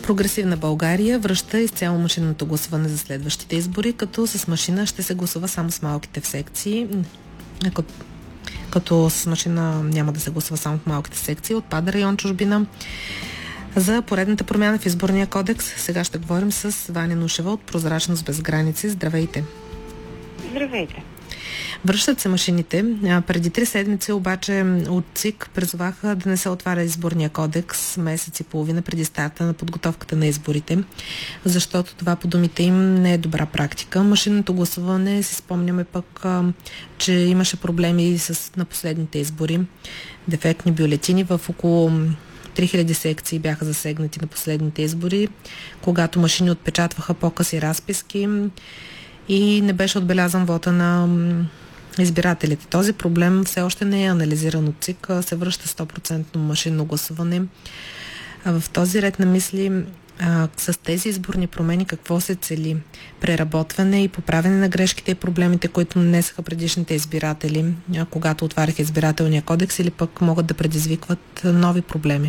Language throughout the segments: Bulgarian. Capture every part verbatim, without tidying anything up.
Прогресивна България връща изцяло машинното гласуване за следващите избори, като с машина ще се гласува само с малките в секции. Като, като с машина няма да се гласува само в малките секции. Отпада район чужбина. За поредната промяна в изборния кодекс сега ще говорим с Ваня Нушева от Прозрачност без граници. Здравейте! Здравейте! Връщат се машините. А, преди три седмици обаче от ЦИК призоваха да не се отваря изборния кодекс месец и половина преди старта на подготовката на изборите, защото това по думите им не е добра практика. Машинното гласуване, си спомняме пък, а, че имаше проблеми с, на последните избори. Дефектни бюлетини в около три хиляди секции бяха засегнати на последните избори, когато машини отпечатваха по-къси разписки и не беше отбелязан вота на избирателите. Този проблем все още не е анализиран от ЦИК, се връща сто процента машинно гласуване. А в този ред на мисли, а, с тези изборни промени какво се цели? Преработване и поправяне на грешките и проблемите, които нанесаха предишните избиратели, а, когато отваряха избирателния кодекс, или пък могат да предизвикват нови проблеми?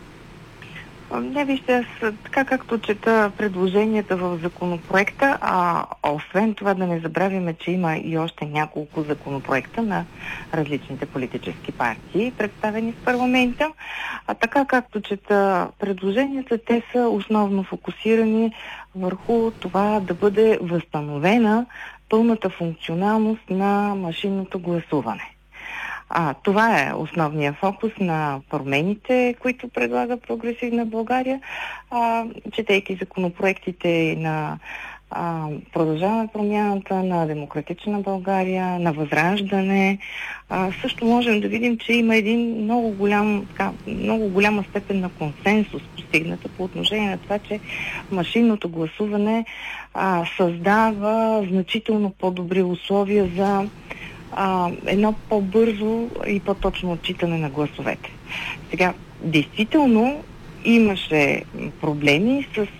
Не, вижте, аз така както чета предложенията в законопроекта, а освен това да не забравяме, че има и още няколко законопроекта на различните политически партии, представени в парламента, а така както чета предложенията, те са основно фокусирани върху това да бъде възстановена пълната функционалност на машинното гласуване. А, това е основният фокус на промените, които предлага Прогресивна България, а, четейки законопроектите на а, Продължаваме промяната, на Демократична България, на Възраждане. А, също можем да видим, че има един много голям, така, много голяма степен на консенсус постигната по отношение на това, че машинното гласуване а, създава значително по-добри условия за А, едно по-бързо и по-точно отчитане на гласовете. Сега, действително имаше проблеми с